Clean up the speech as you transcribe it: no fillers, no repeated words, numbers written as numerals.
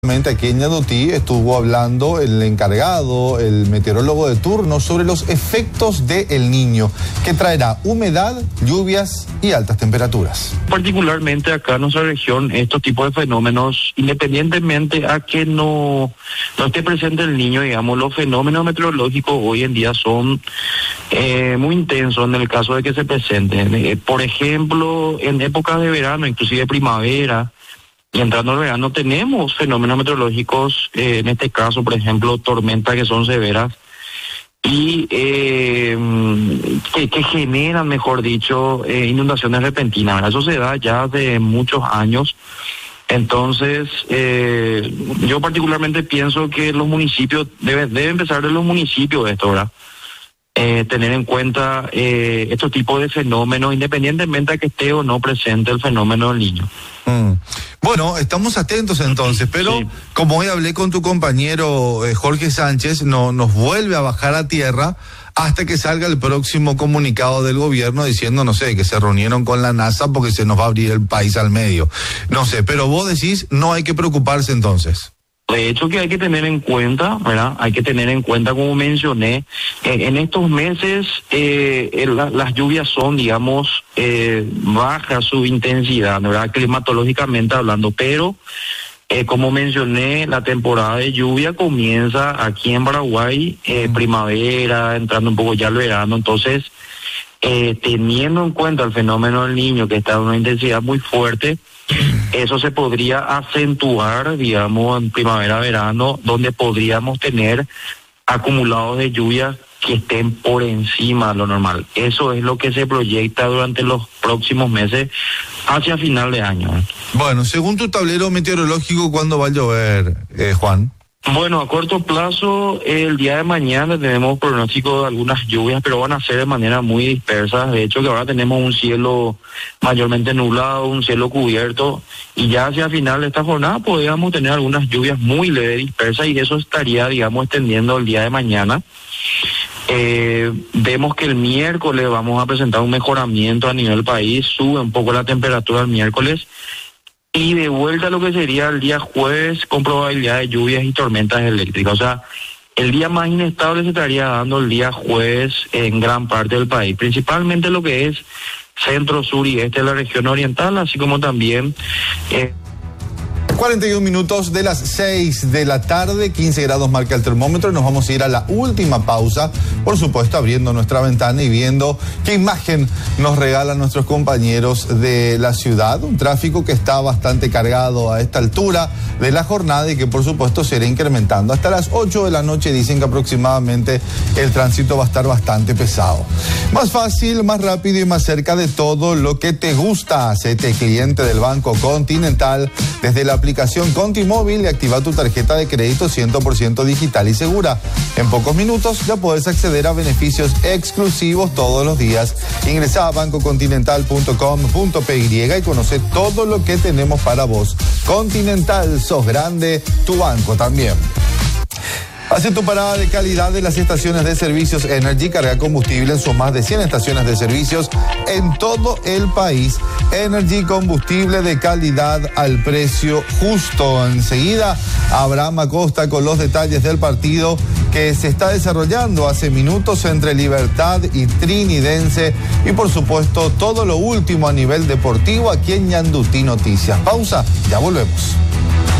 Aquí en Ñandutí estuvo hablando el encargado, el meteorólogo de turno, sobre los efectos del Niño, que traerá humedad, lluvias y altas temperaturas. Particularmente acá en nuestra región, estos tipos de fenómenos, independientemente a que no esté presente el Niño, digamos, los fenómenos meteorológicos hoy en día son muy intensos en el caso de que se presenten. Por ejemplo, en épocas de verano, inclusive primavera, y entrando al verano tenemos fenómenos meteorológicos, en este caso, por ejemplo, tormentas que son severas y que generan, mejor dicho, inundaciones repentinas, ¿verdad? Eso se da ya hace muchos años. Entonces, yo particularmente pienso que los municipios, debe empezar de los municipios esto, ¿verdad? Tener en cuenta estos tipos de fenómenos, independientemente de que esté o no presente el fenómeno del Niño. Bueno, estamos atentos entonces, pero sí, como hoy hablé con tu compañero Jorge Sánchez, nos vuelve a bajar a tierra hasta que salga el próximo comunicado del gobierno diciendo, no sé, que se reunieron con la NASA porque se nos va a abrir el país al medio. No sé, pero vos decís, no hay que preocuparse entonces. De hecho, que hay que tener en cuenta, ¿verdad? Hay que tener en cuenta, como mencioné, en estos meses las lluvias son, digamos, baja su intensidad, ¿verdad? Climatológicamente hablando, pero como mencioné, la temporada de lluvia comienza aquí en Paraguay, primavera, entrando un poco ya el verano. Entonces, teniendo en cuenta el fenómeno del Niño, que está en una intensidad muy fuerte, eso se podría acentuar, digamos, en primavera-verano, donde podríamos tener acumulados de lluvia que estén por encima de lo normal. Eso es lo que se proyecta durante los próximos meses hacia final de año. Bueno, según tu tablero meteorológico, ¿cuándo va a llover, Juan? Bueno, a corto plazo, el día de mañana tenemos pronóstico de algunas lluvias, pero van a ser de manera muy dispersa. De hecho, que ahora tenemos un cielo mayormente nublado, un cielo cubierto, y ya hacia final de esta jornada podríamos tener algunas lluvias muy leves, dispersas, y eso estaría, digamos, extendiendo el día de mañana. Vemos que el miércoles vamos a presentar un mejoramiento a nivel país, sube un poco la temperatura el miércoles, y de vuelta a lo que sería el día jueves con probabilidad de lluvias y tormentas eléctricas. O sea, el día más inestable se estaría dando el día jueves en gran parte del país, principalmente lo que es centro, sur y este de la región oriental, así como también 41 minutos de las 6 de la tarde, 15 grados marca el termómetro. Nos vamos a ir a la última pausa, por supuesto abriendo nuestra ventana y viendo qué imagen nos regalan nuestros compañeros de la ciudad. Un tráfico que está bastante cargado a esta altura de la jornada y que por supuesto se irá incrementando. Hasta las 8 de la noche dicen que aproximadamente el tránsito va a estar bastante pesado. Más fácil, más rápido y más cerca de todo lo que te gusta. Hacete cliente del Banco Continental desde la aplicación Contimóvil y activa tu tarjeta de crédito 100% digital y segura. En pocos minutos ya puedes acceder a beneficios exclusivos todos los días. Ingresa a bancocontinental.com.py y conoce todo lo que tenemos para vos. Continental, sos grande, tu banco también. Hace tu parada de calidad de las estaciones de servicios Energy, carga combustible en sus más de 100 estaciones de servicios en todo el país. Energy, combustible de calidad al precio justo. Enseguida, Abraham Acosta con los detalles del partido que se está desarrollando hace minutos entre Libertad y Trinidense y por supuesto todo lo último a nivel deportivo aquí en Ñandutí Noticias. Pausa, ya volvemos.